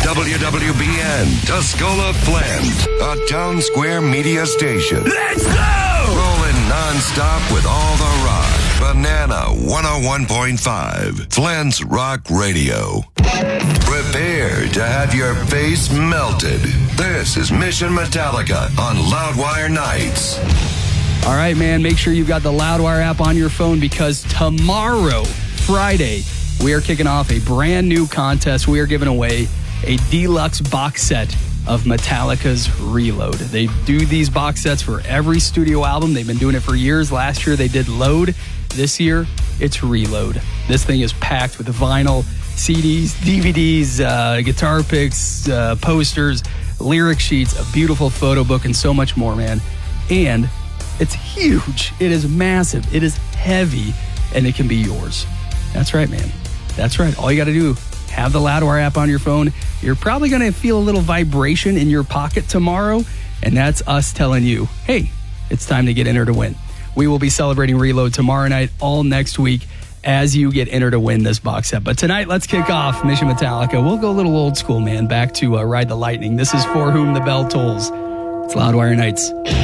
WWBN, Tuscola Flint, a Town Square media station. Let's go! Rolling non-stop with all the rock. Banana 101.5, Flint's Rock Radio. Prepare to have your face melted. This is Mission Metallica on Loudwire Nights. All right, man, make sure you've got the Loudwire app on your phone because tomorrow, Friday, we are kicking off a brand new contest. We are giving away a deluxe box set of Metallica's Reload. They do these box sets for every studio album. They've been doing it for years. Last year, they did Load. This year, it's Reload. This thing is packed with vinyl, CDs, DVDs, guitar picks, posters, lyric sheets, a beautiful photo book, and so much more, man. And it's huge. It is massive. It is heavy, and it can be yours. That's right, man. That's right. All you got to do, have the Loudwire app on your phone. You're probably going to feel a little vibration in your pocket tomorrow, and that's us telling you, hey, it's time to get entered to win. We will be celebrating Reload tomorrow night, all next week, as you get entered to win this box set. But tonight, let's kick off Mission Metallica. We'll go a little old school, man, back to Ride the Lightning. This is For Whom the Bell Tolls. It's Loudwire Nights.